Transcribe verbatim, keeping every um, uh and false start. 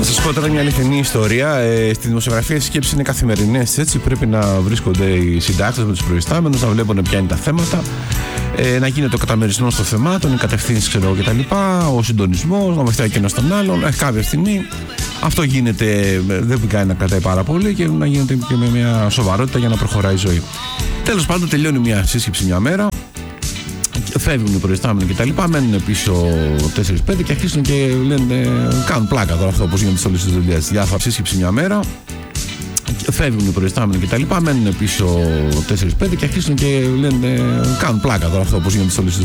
Να σας πω τώρα μια αληθινή ιστορία. Ε, στη δημοσιογραφία οι σκέψεις είναι καθημερινές, έτσι. Πρέπει να βρίσκονται οι συντάκτες με τους προϊστάμενους, να βλέπουν ποια είναι τα θέματα, ε, να γίνεται ο καταμερισμός των θεμάτων, οι κατευθύνσεις, ξέρω κτλ. Ο συντονισμός, να βοηθάει και ένας τον άλλον. Ε, κάποια στιγμή αυτό γίνεται, δεν κάνει να κρατάει πάρα πολύ και να γίνεται και με μια σοβαρότητα για να προχωράει η ζωή. Τέλος πάντων, τελειώνει μια σύσκεψη μια μέρα. Φεύγουν οι προϊστάμενοι και τα λοιπά, μένουν πίσω τέσσερα πέντε και αρχίζουν και λένε, κάνουν πλάκα τώρα αυτό όπως γίνεται σε όλες τις δουλειές. Διάφορα σύσκεψη μια μέρα, φεύγουν οι προϊστάμενοι και τα λοιπά, μένουν πίσω τέσσερα πέντε και αρχίζουν και λένε, κάνουν πλάκα τώρα αυτό όπως γίνεται σε όλες τις δουλειές.